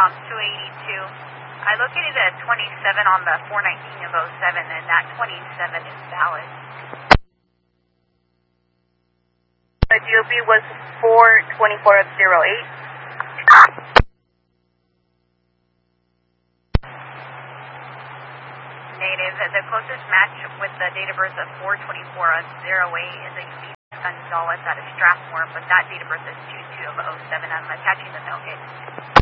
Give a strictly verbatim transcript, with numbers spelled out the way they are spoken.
um, two eighty-two. I located a twenty-seven on the four nineteen of oh seven, and that twenty-seven is valid. The D O B was four twenty-four of zero eight. Native. The closest match with the date of birth of four twenty-four of zero eight is a Gonzalez out of Strathmore, but that date of birth is two two of oh seven. I'm attaching the note.